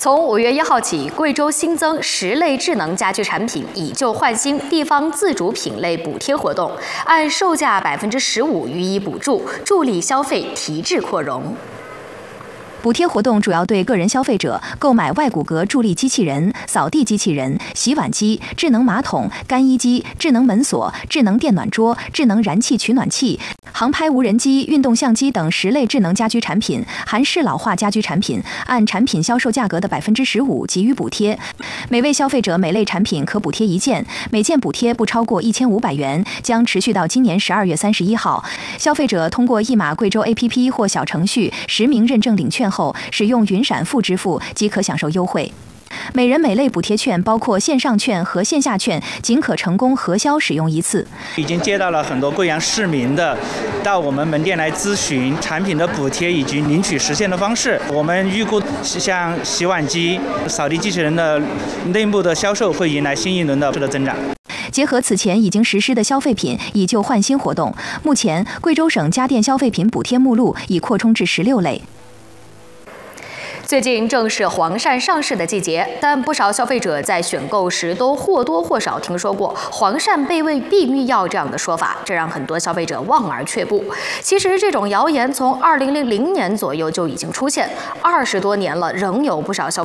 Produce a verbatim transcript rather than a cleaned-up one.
从五月一号起，贵州新增十类智能家居产品以旧换新地方自主品类补贴活动，按售价百分之十五予以补助，助力消费提质扩容。 补贴活动主要对个人消费者购买外骨骼助力机器人、扫地机器人、洗碗机、智能马桶、干衣机、智能门锁、智能电暖桌、智能燃气取暖器、航拍无人机、运动相机等十类智能家居产品，含适老化家居产品，按产品销售价格的百分之十五给予补贴。每位消费者每类产品可补贴一件，每件补贴不超过一千五百元，将持续到今年十二月三十一号。消费者通过一码贵州 A P P 或小程序实名认证领券后，使用云闪付支付即可享受优惠。每人每类补贴券包括线上券和线下券，仅可成功核销使用一次。 已经接到了很多贵阳市民的到我们门店来咨询产品的补贴以及领取实现的方式。我们预估像洗碗机、扫地机器人的内部的销售会迎来新一轮的增长。 结合此前已经实施的消费品以旧换新活动，目前贵州省家电消费品补贴目录已扩充至十六类。 最近正是黄鳝上市的季节，但不少消费者在选购时都或多或少听说过黄鳝被喂避孕药这样的说法，这让很多消费者望而却步。其实这种谣言从二零零零年左右就已经出现，二十多年了，仍有不少消。